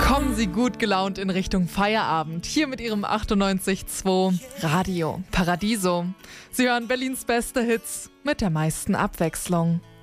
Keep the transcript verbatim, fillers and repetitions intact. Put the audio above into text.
Kommen Sie gut gelaunt in Richtung Feierabend, hier mit Ihrem achtundneunzig Komma zwei Radio Paradiso. Sie hören Berlins beste Hits mit der meisten Abwechslung.